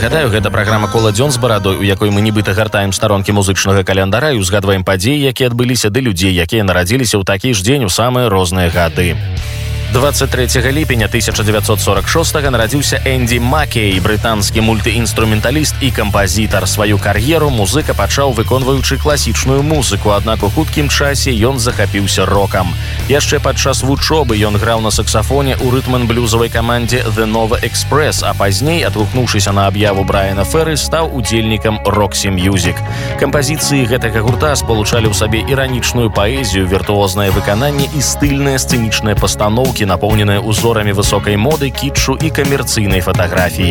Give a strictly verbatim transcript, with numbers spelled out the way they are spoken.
Нагадаю, гэта праграма «Кола дзён з барадой», у якой мы нібыта гартаем старонкі музычнага календара і узгадваем падзеі, якія адбыліся, ды людзей, якія нарадзіліся ў такі ж дзень у самыя розныя гады. двадцать третьего ліпеня тысяча девятьсот сорок шестого нарадзіўся Энді Маккей, брытанскі мультыінструменталіст і кампазітар. Сваю кар'еру музыка пачаў выконваючы класічную музыку, аднак у хуткім часе ён захапіўся рокам. Яшчэ падчас вучобы ён граў на саксафоне ў рытм-н-блюзавай камандзе The Nova Express, а пазней, адгукнуўшыся на аб'яву Брайана Ферры, стаў удзельнікам Roxy Music. Кампазіцыі гэтага гурта спалучалі ў сабе іранічную паэзію, віртуознае выкананне і стыльныя сцэнічныя пастаноўкі, напоўненыя узорамі высокай моды, кітчу і камерцыйнай фатаграфіі.